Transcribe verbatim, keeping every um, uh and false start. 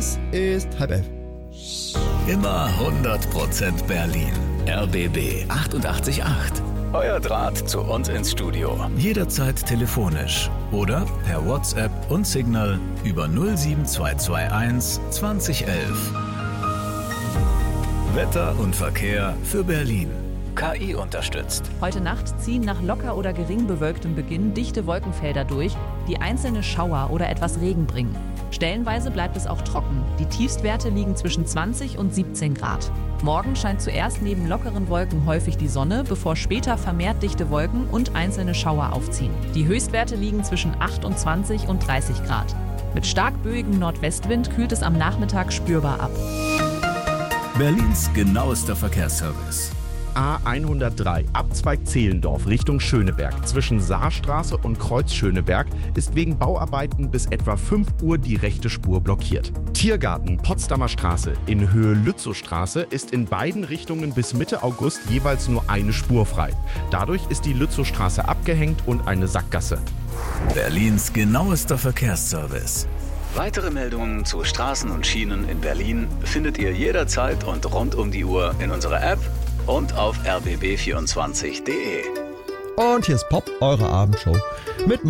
Es ist halb elf. Immer hundert Prozent Berlin. R B B achtundachtzig Komma acht. Euer Draht zu uns ins Studio. Jederzeit telefonisch oder per WhatsApp und Signal über null sieben zwei zwei eins zwanzig elf. Wetter und Verkehr für Berlin. K I unterstützt. Heute Nacht ziehen nach locker oder gering bewölktem Beginn dichte Wolkenfelder durch, die einzelne Schauer oder etwas Regen bringen. Stellenweise bleibt es auch trocken. Die Tiefstwerte liegen zwischen zwanzig und siebzehn Grad. Morgen scheint zuerst neben lockeren Wolken häufig die Sonne, bevor später vermehrt dichte Wolken und einzelne Schauer aufziehen. Die Höchstwerte liegen zwischen achtundzwanzig und dreißig Grad. Mit stark böigem Nordwestwind kühlt es am Nachmittag spürbar ab. Berlins genauester Verkehrsservice. A hundertdrei, Abzweig Zehlendorf Richtung Schöneberg. Zwischen Saarstraße und Kreuz Schöneberg ist wegen Bauarbeiten bis etwa fünf Uhr die rechte Spur blockiert. Tiergarten Potsdamer Straße in Höhe Lützowstraße ist in beiden Richtungen bis Mitte August jeweils nur eine Spur frei. Dadurch ist die Lützowstraße abgehängt und eine Sackgasse. Berlins genauester Verkehrsservice. Weitere Meldungen zu Straßen und Schienen in Berlin findet ihr jederzeit und rund um die Uhr in unserer App und auf r b b vierundzwanzig punkt d e. Und hier ist Pop, eure Abendshow mit